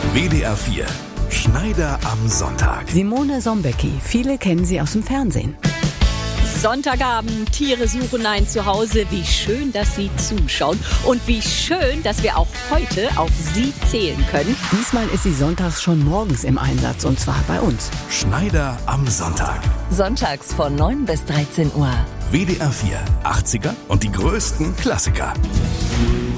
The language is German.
WDR 4. Schneider am Sonntag. Simone Sombecki, viele kennen sie aus dem Fernsehen. Sonntagabend, Tiere suchen ein Zuhause. Wie schön, dass Sie zuschauen. Und wie schön, dass wir auch heute auf Sie zählen können. Diesmal ist sie sonntags schon morgens im Einsatz, und zwar bei uns. Schneider am Sonntag. Sonntags von 9 bis 13 Uhr. WDR 4. 80er und die größten Klassiker.